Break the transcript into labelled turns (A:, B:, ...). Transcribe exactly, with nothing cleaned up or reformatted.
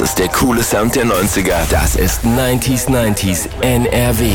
A: ist der coole Sound der neunziger. Das ist neunzig neunzig N R W.